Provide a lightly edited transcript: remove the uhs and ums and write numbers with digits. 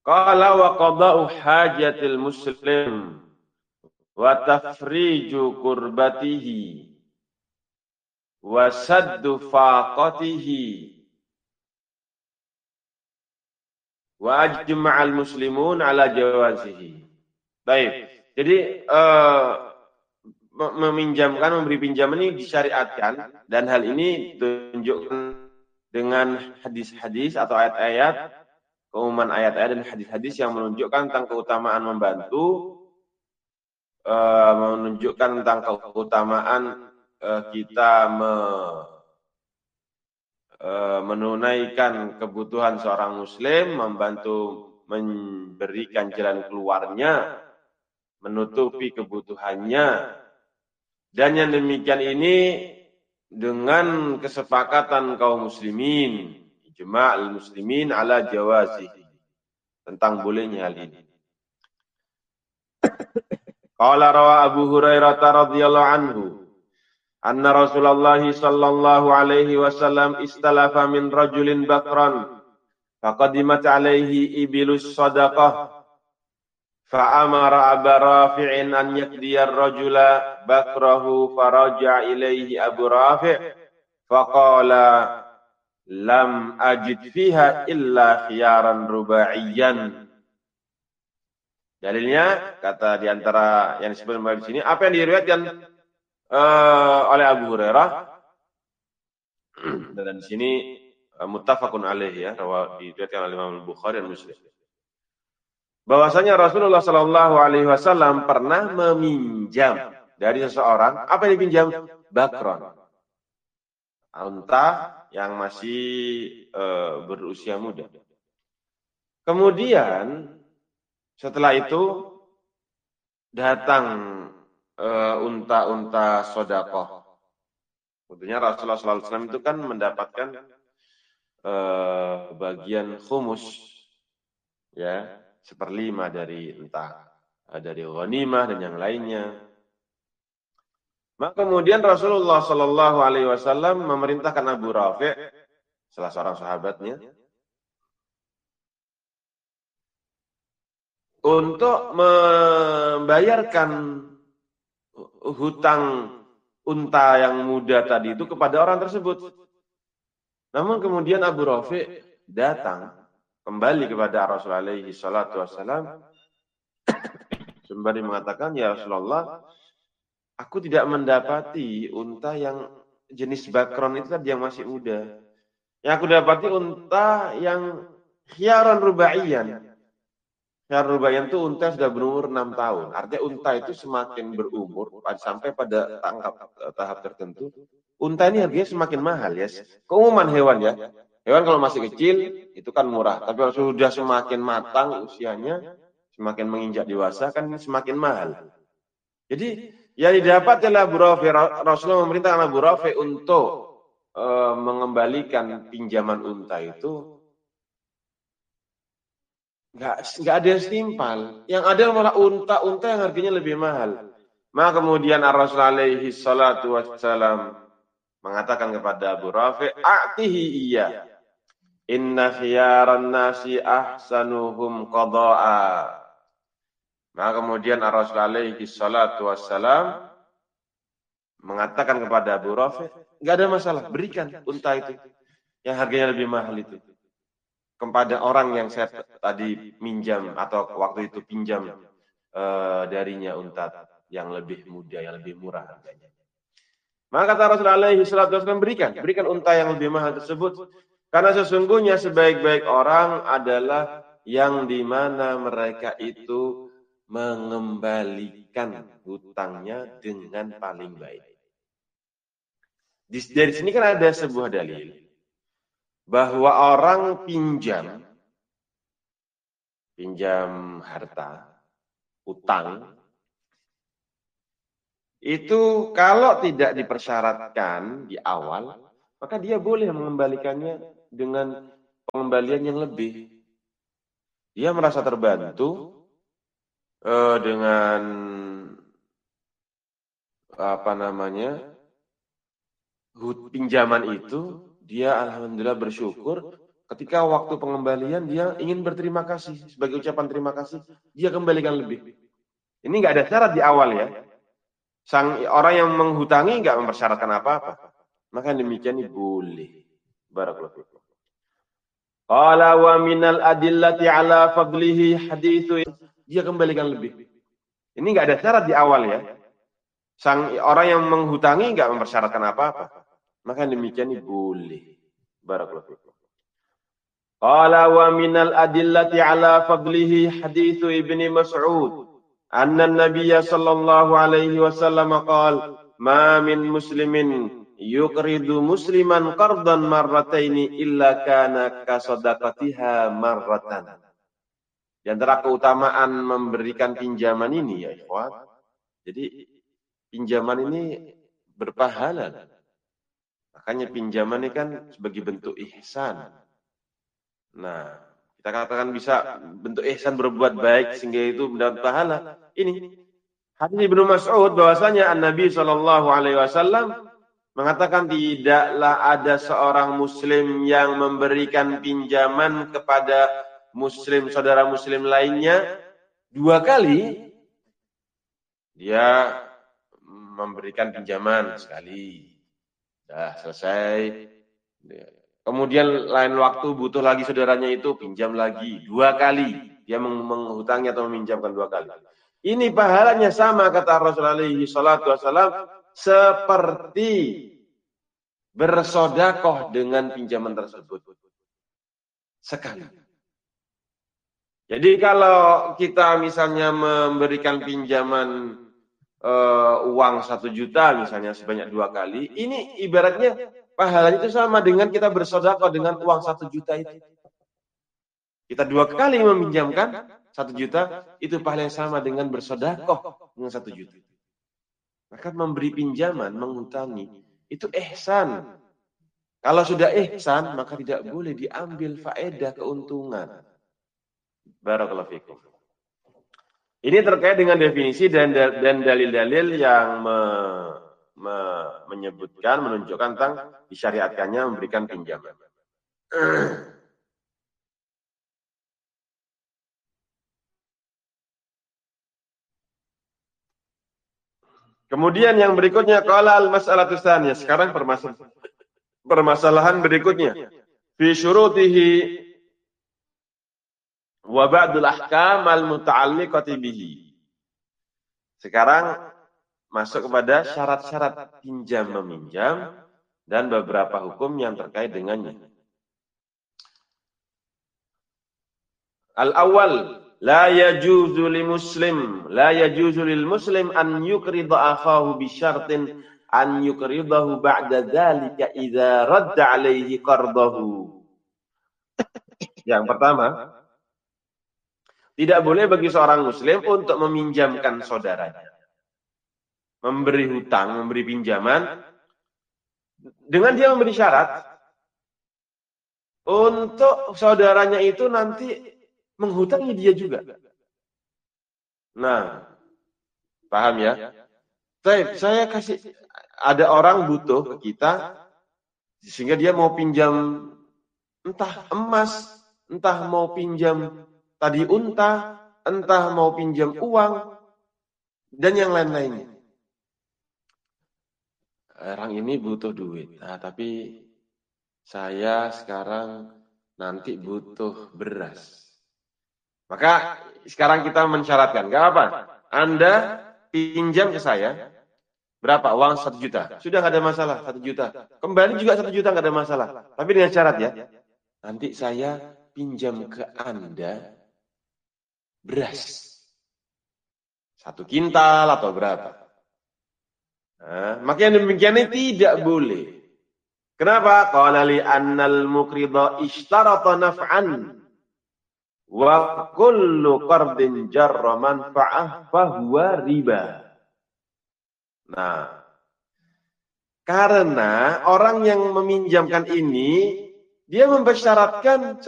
Qala wa qada'u hajatil muslim wa tafriju kurbatihi wa saddu faqatihi wa ajma'al muslimun ala jawazihi. Baik. Jadi memberi pinjam ini disyariatkan, dan hal ini ditunjukkan dengan hadis-hadis atau ayat-ayat, keumuman ayat-ayat dan hadis-hadis yang menunjukkan tentang keutamaan membantu, menunjukkan tentang keutamaan kita menunaikan kebutuhan seorang muslim, membantu memberikan jalan keluarnya, menutupi kebutuhannya. Dan yang demikian ini dengan kesepakatan kaum muslimin, ijma'ul muslimin ala jawazihi, tentang bolehnya hal ini. Qala rawa Abu Hurairah radhiyallahu anhu anna Rasulullah sallallahu alaihi wasallam istalafa min rajulin bakran faqadimat alaihi ibilus sadaqah fa'amara Aba Rafi'in an yakdiya ar-rajula bakrahu faraja ilaihi Abu Rafi' faqala lam ajid fiha illa khiyaran rubaiyan. Dalilnya, kata di antara yang disebutkan di sini, apa yang diriwayatkan oleh Abu Hurairah, dan di sini muttafaqun alaih, ya, diriwayatkan oleh Imam Bukhari dan Muslim. Bahwasanya Rasulullah Shallallahu Alaihi Wasallam pernah meminjam dari seseorang, apa yang dipinjam? Bakron, unta yang masih berusia muda. Kemudian setelah itu datang unta-unta sodakoh. Tentunya Rasulullah SAW itu kan mendapatkan bagian khumus, ya, 1/5 dari entah dari ghanimah dan yang lainnya. Maka kemudian Rasulullah Shallallahu Alaihi Wasallam memerintahkan Abu Rafi', salah seorang sahabatnya, untuk membayarkan hutang unta yang muda tadi itu kepada orang tersebut. Namun kemudian Abu Rafi' datang kembali kepada Rasulullah alaihi salatu wassalam sembari mengatakan, ya Rasulullah, aku tidak mendapati unta yang jenis bakron itu tadi yang masih muda. Yang aku dapati unta yang khiyaran rubaiyan. Khiyaran rubaiyan itu unta yang sudah berumur 6 tahun. Artinya unta itu semakin berumur sampai pada tahap tertentu, unta ini harganya semakin mahal, ya. Keumuman hewan, ya. Hewan kalau masih kecil itu kan murah, tapi kalau sudah semakin matang usianya, semakin menginjak dewasa kan semakin mahal. Jadi yang didapat oleh Abu Rafi', Rasulullah memerintahkan Abu Rafi' untuk mengembalikan pinjaman unta itu nggak ada yang setimpal. Yang ada malah unta yang harganya lebih mahal. Maka kemudian Rasulullah alaihi salatu wassalam mengatakan kepada Abu Rafi', a'tihi iya. Inna khiyaran nasi ahsanuhum qada'a. Maka kemudian Rasulullah alaihi salatu wassalam mengatakan kepada Abu Rafi', enggak ada masalah, berikan unta itu yang harganya lebih mahal itu kepada orang yang saya tadi minjam atau waktu itu pinjam darinya unta yang lebih muda, yang lebih murah harganya. Maka kata Rasulullah alaihi salatu wassalam, berikan unta yang lebih mahal tersebut. Karena sesungguhnya sebaik-baik orang adalah yang dimana mereka itu mengembalikan hutangnya dengan paling baik. Dari sini kan ada sebuah dalil bahwa orang pinjam harta, utang, itu kalau tidak dipersyaratkan di awal, maka dia boleh mengembalikannya dengan pengembalian yang lebih. Dia merasa terbantu dengan pinjaman itu, dia alhamdulillah bersyukur. ketika waktu pengembalian dia ingin berterima kasih, sebagai ucapan terima kasih, dia kembalikan lebih. Ini nggak ada syarat di awal ya. Orang yang menghutangi nggak mempersyaratkan apa-apa. Maka demikian ini boleh. Barakallahu fikum. Qala wa minal adillati ala fadlihi hadithu. Dia kembalikan lebih. Ini nggak ada syarat di awal ya. Orang yang menghutangi nggak mempersyaratkan apa-apa. Maka demikian ini boleh. Barakallahu fikum. Qala wa minal adillati ala fadlihi hadithu Ibni Mas'ud anna an-nabiyya sallallahu alaihi wasallam qala ma min muslimin yuqridu musliman qardan marrataini illa kana ka sadaqatiha marratan. Di antara keutamaan memberikan pinjaman ini ya ikhwan. Jadi pinjaman ini berpahala. Makanya pinjaman ini kan sebagai bentuk ihsan. Nah, kita katakan bisa bentuk ihsan berbuat baik sehingga itu mendapat pahala. Ini hadis Ibnu Mas'ud bahwasanya Nabi sallallahu alaihi wasallam mengatakan tidaklah ada seorang muslim yang memberikan pinjaman kepada muslim saudara muslim lainnya 2 kali. Dia memberikan pinjaman sekali. Dah selesai. Kemudian lain waktu butuh lagi saudaranya itu pinjam lagi 2 kali. Dia menghutangi atau meminjamkan 2 kali. Ini pahalanya sama kata Rasulullah SAW seperti bersodakoh dengan pinjaman tersebut sekali. Jadi kalau kita misalnya memberikan pinjaman uang 1 juta misalnya sebanyak 2 kali, ini ibaratnya pahalanya itu sama dengan kita bersedekah dengan uang 1 juta itu. Kita 2 kali meminjamkan 1 juta, itu pahalanya sama dengan bersedekah dengan 1 juta. Maka memberi pinjaman, menghutangi, itu ihsan. Kalau sudah ihsan, maka tidak boleh diambil faedah keuntungan. Barakallahu fikum. Ini terkait dengan definisi dan dalil-dalil yang menyebutkan, menunjukkan tentang disyariatkannya memberikan pinjaman. Kemudian yang berikutnya qala al-mas'alatu tsaniyah. Sekarang permasalahan berikutnya. Fi syurutihi wa ba'dul ahkam al-muta'alliqati bihi. Sekarang masuk kepada syarat-syarat pinjam meminjam dan beberapa hukum yang terkait dengannya. Al-awwal, la yajuzu lil muslim an yuqrida akhahu bi syartin an yuqridahu ba'da dzalika idza radda alaihi qardahu. Yang pertama, tidak boleh bagi seorang muslim untuk meminjamkan saudaranya. Memberi hutang, memberi pinjaman, dengan dia memberi syarat untuk saudaranya itu nanti menghutangi dia juga. Nah, paham ya? Saya kasih, ada orang butuh ke kita, sehingga dia mau pinjam entah emas, entah mau pinjam tadi unta, entah mau pinjam uang, dan yang lain-lainnya. Orang ini butuh duit, nah, tapi saya sekarang nanti butuh beras. Maka sekarang kita mensyaratkan, gak apa, Anda pinjam ke saya, berapa? Uang 1 juta. Sudah gak ada masalah, 1 juta. Kembali juga 1 juta gak ada masalah. Tapi dengan syarat ya, nanti saya pinjam ke Anda beras. 1 kintal atau berapa. Nah, maka yang demikian ini tidak boleh. Kenapa? Qala li annal muqridha ishtarata naf'an wa kullu qardin jarra manfa'ah fahuwa riba. Nah, karena orang yang meminjamkan ini dia mempersyaratkan